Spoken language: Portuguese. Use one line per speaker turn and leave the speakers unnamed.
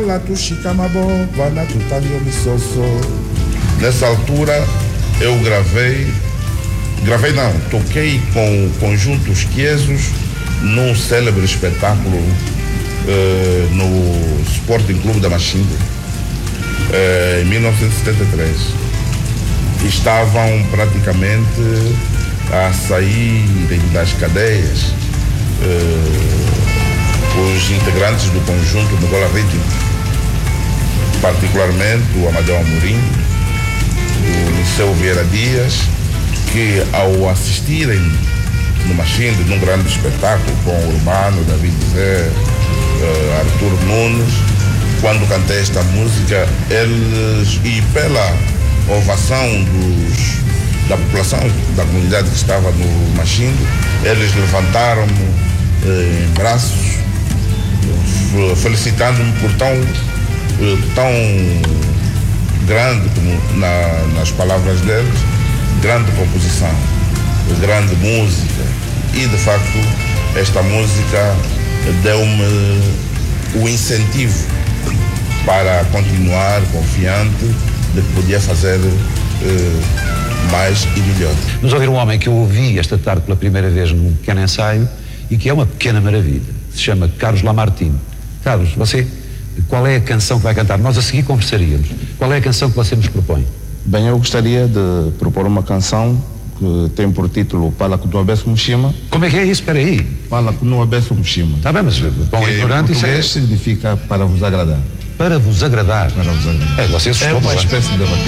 Ela tu chicamabo, vana tu talio misoso. Nessa altura eu toquei com o conjunto Os Quiesos num célebre espetáculo no Sporting Clube da Machinga, em 1973. Estavam praticamente a saírem das cadeias os integrantes do conjunto do Gola Ritmo, particularmente o Amadeu Amorim, o Liceu Vieira Dias, que ao assistirem no Machinga, num grande espetáculo com Urbano, David Zé, Arthur Nunes, quando cantei esta música, eles, e pela ovação da população, da comunidade que estava no Machinga, eles levantaram-me em braços, felicitando-me por tão grande, como nas palavras deles, grande composição, grande música. E de facto esta música deu-me o incentivo para continuar confiante de que podia fazer mais e melhor.
Vamos ouvir um homem que eu ouvi esta tarde pela primeira vez num pequeno ensaio e que é uma pequena maravilha. Se chama Carlos Lamartine. Carlos, você, qual é a canção que vai cantar? Nós a seguir conversaríamos. Qual é a canção que você nos propõe?
Bem, eu gostaria de propor uma canção que tem por título Pala Kunuabesu Mushima.
Como é que é isso? Espera aí.
Pala Kunuabesu Mushima.
Está bem, mas bom, ignorante, isso
significa para vos agradar.
Para vos agradar.
Para vos agradar.
Você assustou,
é uma espécie de